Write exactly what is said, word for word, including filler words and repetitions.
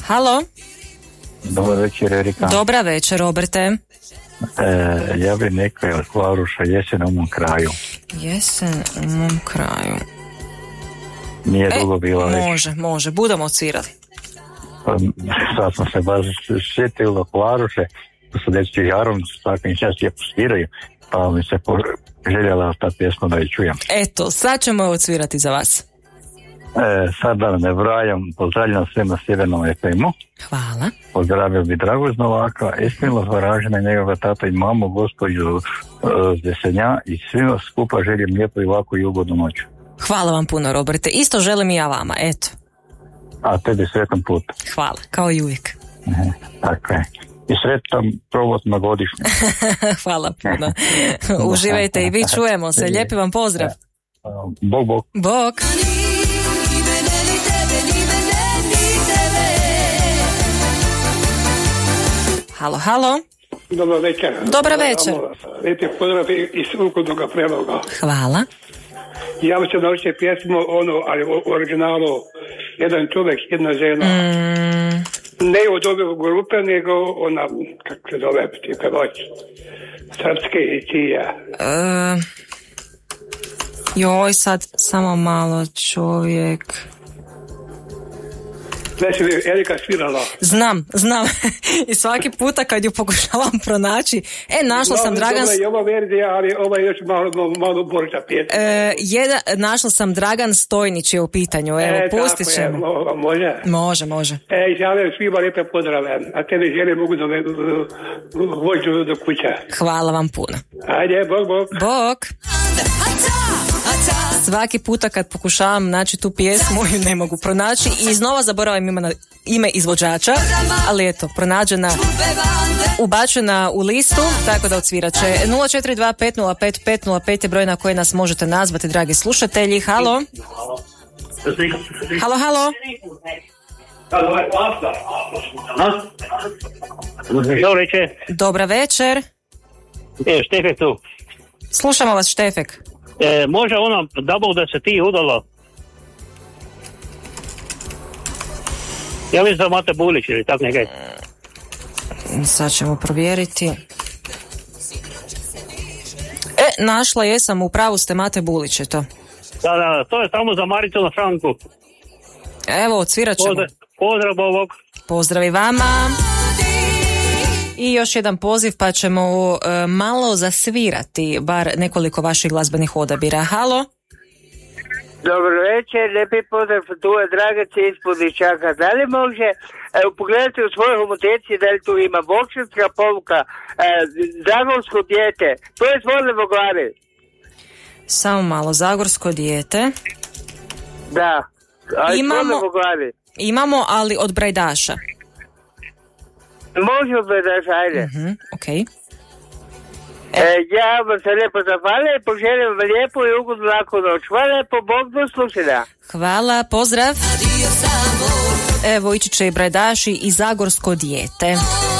Halo? Dobar večer, Erika. Dobra večer, Roberte. E, ja bih nekaj od Klaruša Jesen u mom kraju. Jesen u mom kraju. Nije e, dugo bilo već. Može, može, budemo odsvirali. Pa, sad sam se baš sjetio Klaruše, to su dječji jarom, svakim čas lijepo sviraju, pa mi se željela ta pjesma da je čujem. Eto, sad ćemo je odsvirati za vas. E, sad da ne brajam, pozdravljam sve na Sjevernom F M-u. Hvala. Pozdravio bi Dragoš Novaka, Esmila Hvaražina i njegova tata i mamu, gospođu uh, Zdesenja i svima skupa želim lijepo i ovako i ugodnu noć. Hvala vam puno, Roberte. Isto želim i ja vama, eto. A tebi sretan put. Hvala, kao i uvijek. E, tako je. I sretan provod na godišnju. Hvala puno. Uživajte i vi, čujemo se. Lijepi vam pozdrav. Bog, bog. Bog. Halo, halo. Dobro večer. Dobra večer. Lijepi pozdrav iz ugodnoga Preloga. Hvala. Ja ću naučiti pjesmu, ono, ali u originalu, jedan čovjek, jedna žena. Mm. Ne od ove grupe, nego ona, kako se zove, ti pevač, srpske i čija. Uh, joj, sad, samo malo, čovjek... Znači bi Erika svirala. Znam, znam. I svaki puta kad ju pokušavam pronaći, e, našla sam Dragan... Dobra je ova verzija, ali ova je još malo, malo borža pjesma. E, jedna, našla sam Dragan Stojnić je u pitanju, evo, e, pustit ćemo. Je, može? Može, može. E, želim svima lijepe pozdrave, a tebi želim mogu da vođu do kuća. Hvala vam puno. Ajde, bog, bog. Bog. Svaki puta kad pokušavam naći tu pjesmu ju ne mogu pronaći i iznova zaboravim ime, ime izvođača, ali eto, pronađena, ubačena u listu, tako da odsvirat će. Nula četiri dva pet nula pet pet nula pet je broj na koji nas možete nazvati, dragi slušatelji. Halo? Halo, halo? Dobro večer. Dobra večer. E, Štefek tu. Slušamo vas, Štefek. E, može ono double da se ti udalo? Ja mislim da Mate Bulić ili tak nekaj. Sad ćemo provjeriti. E, našla jesam, u pravu ste, Mate Bulić je to. Da, da, to je samo za Maricu na Franku. Evo, odsvirat ćemo. Pozdrav, pozdrav ovog. Pozdrav i vama. I još jedan poziv pa ćemo uh, malo zasvirati bar nekoliko vaših glazbenih odabira. Halo? Dobro večer, lijepi pozdrav, tu je Dragac iz Pudičaka. Da li može e, pogledati u svojoj homoteci da li tu ima bokserska povuka, e, zagorsko dijete, to je zvodne voglave. Samo malo, zagorsko dijete. Da, ali imamo, voglave. Imamo, ali od Brajdaša. Može od Brajdaša, ajde. Uh-huh, okej. Okay. E, ja vam se lijepo zahvaljujem i poželim vam lijepo i ugodnu laku noć. Hvala lijepo, Bog do slušanja. Hvala, pozdrav. Evo ići će i Brajdaši i zagorsko dijete.